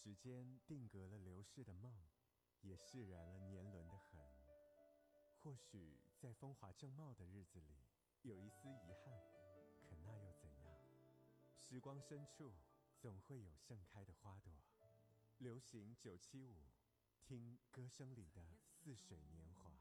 时间定格了流逝的梦，也释然了年轮的痕。或许在风华正茂的日子里，有一丝遗憾，可那又怎样？时光深处，总会有盛开的花朵。流行975，听歌声里的似水年华。